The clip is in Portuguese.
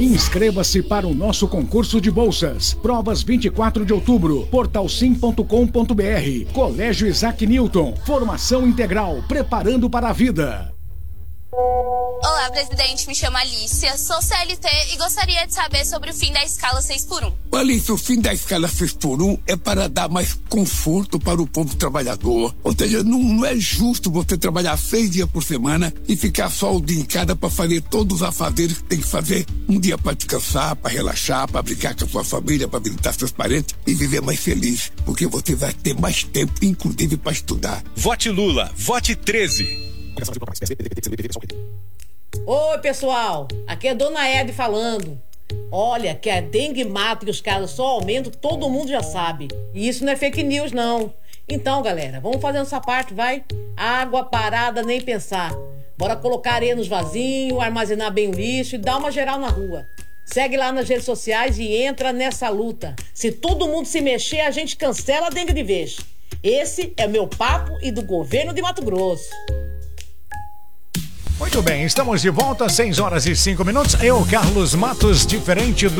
Inscreva-se para o nosso concurso de bolsas. Provas 24 de outubro. Portalsim.com.br. Colégio Isaac Newton. Formação integral. Preparando para a vida. Olá, presidente. Me chamo Alicia, sou CLT e gostaria de saber sobre o fim da escala 6x1. Alicia, o fim da escala 6x1 é para dar mais conforto para o povo trabalhador. Ou seja, não é justo você trabalhar 6 dias por semana e ficar só o dia em cada para fazer todos os afazeres que tem que fazer. Um dia para descansar, para relaxar, para brincar com a sua família, para visitar seus parentes e viver mais feliz. Porque você vai ter mais tempo, inclusive, para estudar. Vote Lula, vote 13. Oi, pessoal, aqui é Dona Ed falando. Olha, que a dengue mata e os casos só aumentam, todo mundo já sabe. E isso não é fake news, não. Então, galera, vamos fazer essa parte, vai? Água parada, nem pensar. Bora colocar areia nos vasinhos, armazenar bem o lixo e dar uma geral na rua. Segue lá nas redes sociais e entra nessa luta. Se todo mundo se mexer, a gente cancela a dengue de vez. Esse é o meu papo e do governo de Mato Grosso. Muito bem, estamos de volta, 6 horas e 5 minutos. Eu, Carlos Matos, diferente do